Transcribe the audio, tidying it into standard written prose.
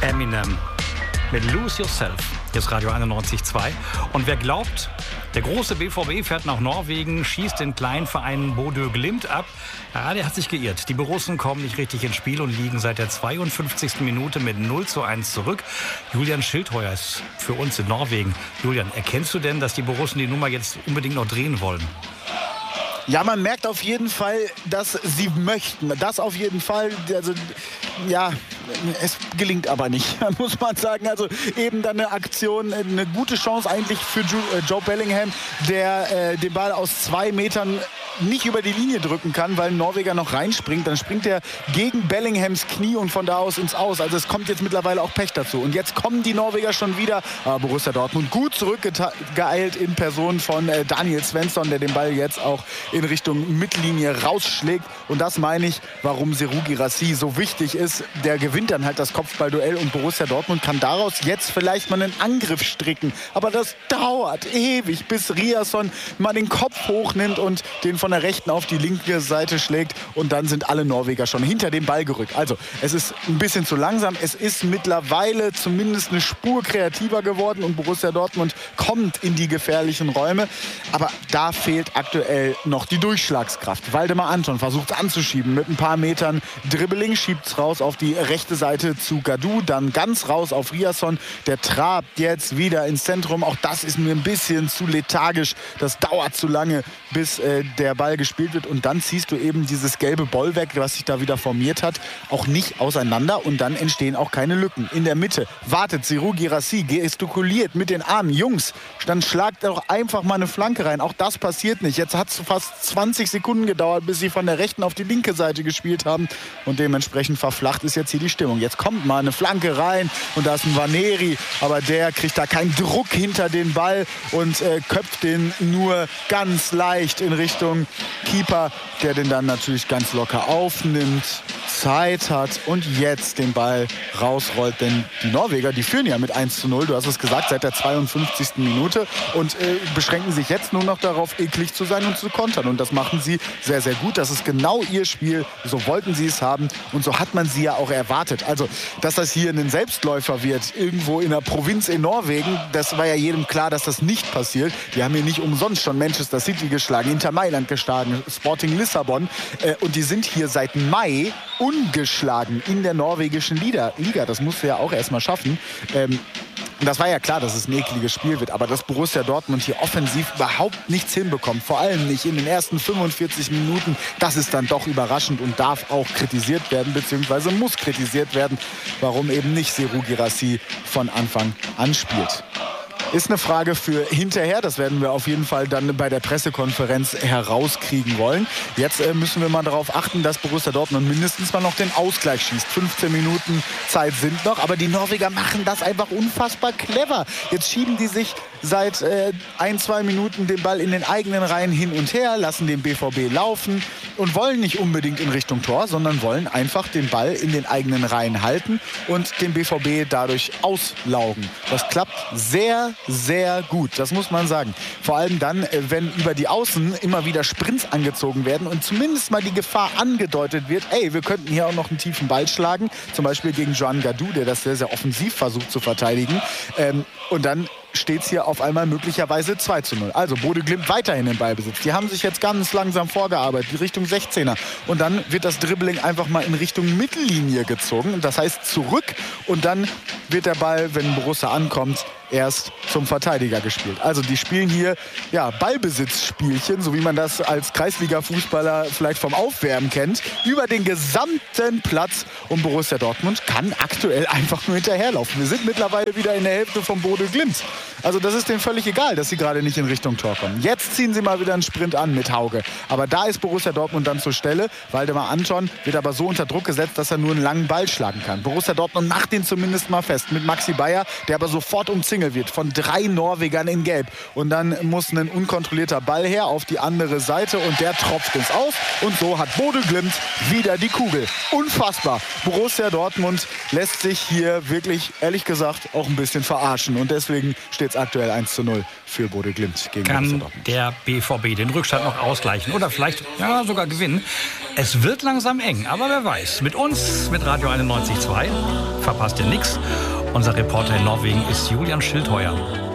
Eminem mit Lose Yourself. Hier ist Radio 91.2. Und wer glaubt, der große BVB fährt nach Norwegen, schießt den kleinen Verein Bodø Glimt ab, ja, der hat sich geirrt. Die Borussen kommen nicht richtig ins Spiel und liegen seit der 52. Minute mit 0:1 zurück. Julian Schildheuer ist für uns in Norwegen. Julian, erkennst du denn, dass die Borussen die Nummer jetzt unbedingt noch drehen wollen? Ja, man merkt auf jeden Fall, dass sie möchten. Das auf jeden Fall. Also, ja, es gelingt aber nicht, muss man sagen. Also eben dann eine Aktion, eine gute Chance eigentlich für Joe Bellingham, der den Ball aus 2 Metern nicht über die Linie drücken kann, weil ein Norweger noch reinspringt. Dann springt er gegen Bellinghams Knie und von da aus ins Aus. Also es kommt jetzt mittlerweile auch Pech dazu. Und jetzt kommen die Norweger schon wieder. Aber Borussia Dortmund gut zurückgeeilt in Person von Daniel Svensson, der den Ball jetzt auch in Richtung Mittellinie rausschlägt. Und das meine ich, warum Seru Girassi so wichtig ist. Der gewinnt dann halt das Kopfballduell und Borussia Dortmund kann daraus jetzt vielleicht mal einen Angriff stricken. Aber das dauert ewig, bis Riasson mal den Kopf hochnimmt und den von der rechten auf die linke Seite schlägt. Und dann sind alle Norweger schon hinter dem Ball gerückt. Also es ist ein bisschen zu langsam. Es ist mittlerweile zumindest eine Spur kreativer geworden und Borussia Dortmund kommt in die gefährlichen Räume. Aber da fehlt aktuell noch die Durchschlagskraft. Waldemar Anton versucht es anzuschieben mit ein paar Metern Dribbling, schiebt es raus auf die rechte Seite zu Gadou, dann ganz raus auf Riasson. Der trabt jetzt wieder ins Zentrum. Auch das ist mir ein bisschen zu lethargisch. Das dauert zu lange, bis der Ball gespielt wird. Und dann ziehst du eben dieses gelbe Bollwerk, was sich da wieder formiert hat, auch nicht auseinander. Und dann entstehen auch keine Lücken. In der Mitte wartet Seru Girassi, gestikuliert mit den Armen. Jungs, dann schlagt doch einfach mal eine Flanke rein. Auch das passiert nicht. Jetzt hat es fast 20 Sekunden gedauert, bis sie von der rechten auf die linke Seite gespielt haben. Und dementsprechend verflacht ist jetzt hier die Stimmung. Jetzt kommt mal eine Flanke rein und da ist ein Vaneri. Aber der kriegt da keinen Druck hinter den Ball und köpft den nur ganz leicht in Richtung Keeper, der den dann natürlich ganz locker aufnimmt, Zeit hat und jetzt den Ball rausrollt. Denn die Norweger, die führen ja mit 1:0, du hast es gesagt, seit der 52. Minute und beschränken sich jetzt nur noch darauf, eklig zu sein und zu kontern. Und das machen sie sehr, sehr gut. Das ist genau ihr Spiel. So wollten sie es haben und so hat man sie ja auch erwartet. Also, dass das hier ein Selbstläufer wird, irgendwo in der Provinz in Norwegen, das war ja jedem klar, dass das nicht passiert. Die haben hier nicht umsonst schon Manchester City geschlagen, Inter Mailand geschlagen, Sporting Lissabon. Und die sind hier seit Mai ungeschlagen in der norwegischen Liga. Das musst du ja auch erstmal schaffen. Das war ja klar, dass es ein ekliges Spiel wird. Aber dass Borussia Dortmund hier offensiv überhaupt nichts hinbekommt, vor allem nicht in den ersten 45 Minuten, das ist dann doch überraschend und darf auch kritisiert werden, beziehungsweise muss kritisiert werden, warum eben nicht Seru Girassi von Anfang an spielt. Ist eine Frage für hinterher. Das werden wir auf jeden Fall dann bei der Pressekonferenz herauskriegen wollen. Jetzt müssen wir mal darauf achten, dass Borussia Dortmund mindestens mal noch den Ausgleich schießt. 15 Minuten Zeit sind noch, aber die Norweger machen das einfach unfassbar clever. Jetzt schieben die sich seit 1-2 Minuten den Ball in den eigenen Reihen hin und her, lassen den BVB laufen und wollen nicht unbedingt in Richtung Tor, sondern wollen einfach den Ball in den eigenen Reihen halten und den BVB dadurch auslaugen. Das klappt sehr, sehr gut, das muss man sagen. Vor allem dann, wenn über die Außen immer wieder Sprints angezogen werden und zumindest mal die Gefahr angedeutet wird, ey, wir könnten hier auch noch einen tiefen Ball schlagen, zum Beispiel gegen Joan Gadou, der das sehr, sehr offensiv versucht zu verteidigen. Und dann steht es hier auf einmal möglicherweise 2:0. Also Bodø Glimt weiterhin im Ballbesitz. Die haben sich jetzt ganz langsam vorgearbeitet, in Richtung 16er. Und dann wird das Dribbling einfach mal in Richtung Mittellinie gezogen. Das heißt zurück und dann wird der Ball, wenn Borussia ankommt, erst zum Verteidiger gespielt. Also die spielen hier ja, Ballbesitzspielchen, so wie man das als Kreisliga-Fußballer vielleicht vom Aufwärmen kennt, über den gesamten Platz. Und Borussia Dortmund kann aktuell einfach nur hinterherlaufen. Wir sind mittlerweile wieder in der Hälfte vom Bodø Glimt. Also das ist denen völlig egal, dass sie gerade nicht in Richtung Tor kommen. Jetzt ziehen sie mal wieder einen Sprint an mit Hauge. Aber da ist Borussia Dortmund dann zur Stelle. Waldemar Anton wird aber so unter Druck gesetzt, dass er nur einen langen Ball schlagen kann. Borussia Dortmund macht den zumindest mal fest mit Maxi Bayer, der aber sofort umzingelt wird von 3 Norwegern in Gelb. Und dann muss ein unkontrollierter Ball her auf die andere Seite und der tropft ins Aus. Und so hat Bodø Glimt wieder die Kugel. Unfassbar. Borussia Dortmund lässt sich hier wirklich, ehrlich gesagt, auch ein bisschen verarschen. Und deswegen steht jetzt aktuell 1:0 für Bodø Glimt gegen Borussia Kann Dortmund. der BVB den Rückstand noch ausgleichen oder vielleicht sogar gewinnen? Es wird langsam eng, aber wer weiß. Mit uns, mit Radio 91.2, verpasst ihr nichts. Unser Reporter in Norwegen ist Julian Schildheuer.